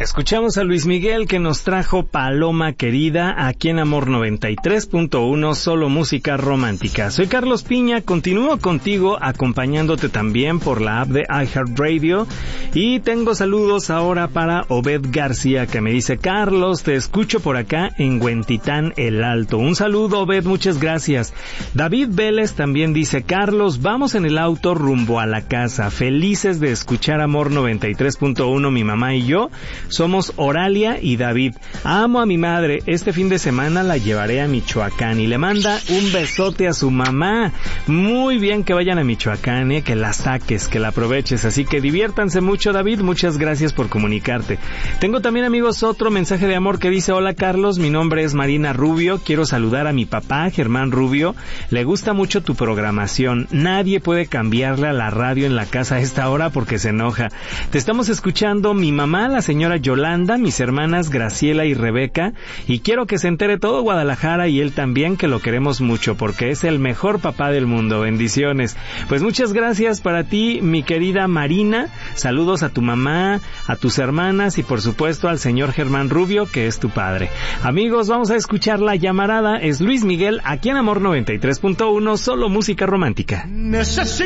Escuchamos a Luis Miguel que nos trajo Paloma Querida aquí en Amor 93.1, solo música romántica. Soy Carlos Piña, continúo contigo acompañándote también por la app de iHeartRadio y tengo saludos ahora para Obed García que me dice: Carlos, te escucho por acá en Huentitán el Alto. Un saludo, Obed, muchas gracias. David Vélez también dice: Carlos, vamos en el auto rumbo a la casa, felices de escuchar Amor 93.1 mi mamá y yo. Somos Oralia y David. Amo a mi madre. Este fin de semana la llevaré a Michoacán y le manda un besote a su mamá. Muy bien que vayan a Michoacán, que la saques, que la aproveches. Así que diviértanse mucho, David. Muchas gracias por comunicarte. Tengo también, amigos, otro mensaje de amor que dice: hola, Carlos, mi nombre es Marina Rubio. Quiero saludar a mi papá, Germán Rubio. Le gusta mucho tu programación. Nadie puede cambiarle a la radio en la casa a esta hora porque se enoja. Te estamos escuchando mi mamá, la señora Yolanda, mis hermanas Graciela y Rebeca, y quiero que se entere todo Guadalajara y él también, que lo queremos mucho porque es el mejor papá del mundo. Bendiciones. Pues muchas gracias para ti, mi querida Marina. Saludos a tu mamá, a tus hermanas y por supuesto al señor Germán Rubio, que es tu padre. Amigos, vamos a escuchar La Llamarada. Es Luis Miguel aquí en Amor 93.1, solo música romántica.